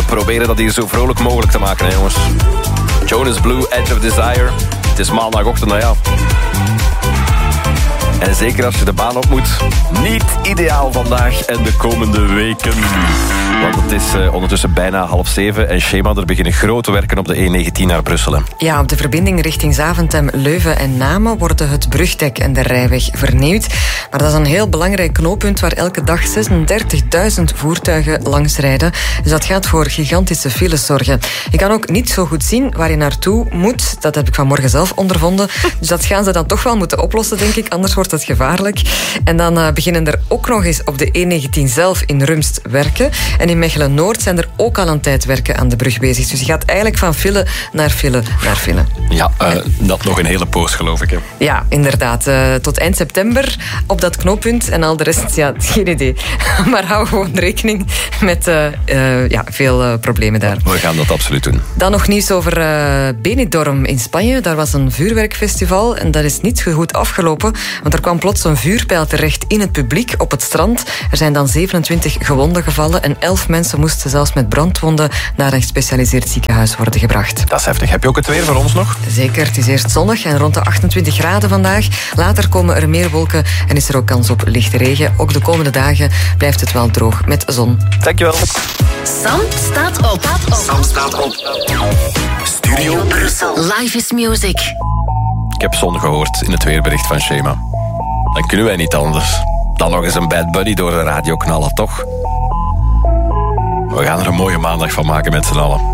We proberen dat hier zo vrolijk mogelijk te maken, hè, jongens. Jonas Blue, Edge of Desire. Het is maandagochtend, nou ja. En zeker als je de baan op moet. Niet ideaal vandaag en de komende weken. Want het is ondertussen bijna 6:30. En Shema, er beginnen grote werken op de E19 naar Brussel. Hè. Ja, op de verbinding richting Zaventem, Leuven en Namen worden het brugdek en de rijweg vernieuwd. Maar dat is een heel belangrijk knooppunt waar elke dag 36.000 voertuigen langs rijden. Dus dat gaat voor gigantische files zorgen. Je kan ook niet zo goed zien waar je naartoe moet. Dat heb ik vanmorgen zelf ondervonden. Dus dat gaan ze dan toch wel moeten oplossen, denk ik. Anders wordt het gevaarlijk. En dan beginnen er ook nog eens op de E19 zelf in Rumst werken. En in Mechelen-Noord zijn er ook al een tijd werken aan de brug bezig. Dus je gaat eigenlijk van file naar file naar file. Ja, dat nog een hele poos, geloof ik. Hè. Ja, inderdaad. Tot eind september op dat knooppunt. En al de rest, ja, geen idee. Maar hou gewoon rekening met veel problemen daar. We gaan dat absoluut doen. Dan nog nieuws over Benidorm in Spanje. Daar was een vuurwerkfestival en dat is niet zo goed afgelopen. Want er kwam plots een vuurpijl terecht in het publiek op het strand. Er zijn dan 27 gewonden gevallen en 11 mensen moesten zelfs met brandwonden naar een gespecialiseerd ziekenhuis worden gebracht. Dat is heftig. Heb je ook het weer voor ons nog? Zeker, het is eerst zonnig en rond de 28 graden vandaag. Later komen er meer wolken en is er ook kans op lichte regen. Ook de komende dagen blijft het wel droog met zon. Dankjewel. Sam staat op. Sam staat op. Studio Brussel. Live is music. Ik heb zon gehoord in het weerbericht van Shema. Dan kunnen wij niet anders dan nog eens een Bad Bunny door de radio knallen, toch? We gaan er een mooie maandag van maken met z'n allen.